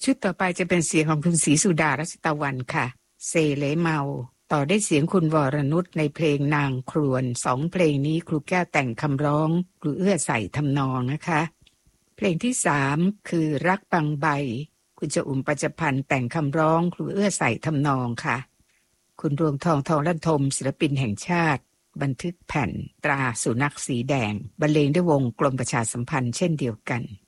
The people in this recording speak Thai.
ชุดต่อไปจะเป็นเสียงของคุณศรีสุดารัชตะวันค่ะเซเลเมาต่อได้เสียงคุณวรนุชในเพลงนางครวน2เพลงนี้ครูแก้วแต่งคำร้องครูเอื้อใส่ทำนองนะคะเพลงที่3คือรักบางใบคุณจะอุ่มปัจจพันธ์แต่งคำร้องครูเอื้อใส่ทำนองค่ะคุณรวงทองทองลั่นทมศิลปินแห่งชาติบันทึกแผ่นตราสุนัขสีแดงบรรเลงด้วยวงกลมประชาสัมพันธ์เช่นเดียวกัน